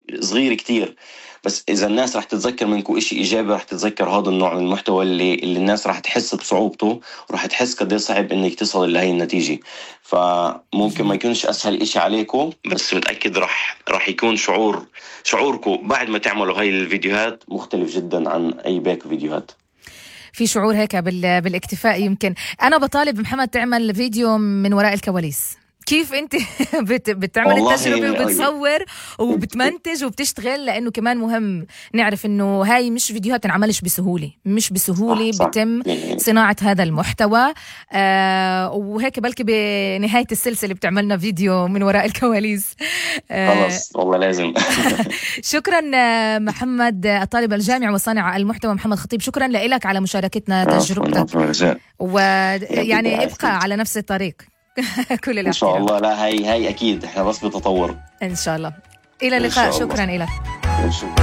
صغير كتير، بس إذا الناس رح تتذكر منكم إشي إيجابي رح تتذكر هذا النوع من المحتوى اللي الناس رح تحس بصعوبته، ورح تحس قد صعب إنك تصل لهي النتيجة. فممكن ما يكونش أسهل إشي عليكم، بس متأكد رح يكون شعوركم بعد ما تعملوا هاي الفيديوهات مختلف جدا عن أي باقي فيديوهات. في شعور هيك بالاكتفاء. يمكن أنا بطالب محمد تعمل فيديو من وراء الكواليس، كيف انت بتعمل التجربة وبتصور وبتمنتج وبتشتغل، لانه كمان مهم نعرف انه هاي مش فيديوهات تنعملش مش بسهولة بتم صناعة هذا المحتوى. وهيك بلكي بنهاية السلسلة بتعملنا فيديو من وراء الكواليس. خلاص والله لازم. شكرا محمد الطالب الجامعي وصانع المحتوى محمد خطيب، شكرا لك على مشاركتنا تجربتك، ويعني ابقى على نفس الطريق. كل إن شاء الله. لا هاي أكيد إحنا بس بتطور إن شاء الله. إلى اللقاء. شكرا لك.